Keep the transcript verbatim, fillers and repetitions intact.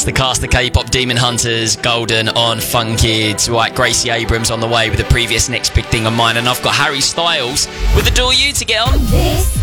the cast, the K-pop Demon Hunters, Golden on Fun Kids. Right, Gracie Abrams on the way with the previous Next Big Thing of Mine, and I've got Harry Styles with Adore You to get on. This